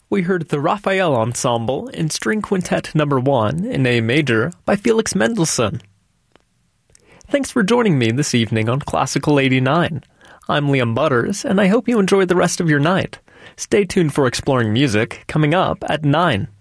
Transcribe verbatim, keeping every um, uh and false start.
we heard the Raphael Ensemble in String Quintet Number one in A Major by Felix Mendelssohn. Thanks for joining me this evening on Classical eighty-nine. I'm Liam Butters, and I hope you enjoy the rest of your night. Stay tuned for Exploring Music, coming up at nine.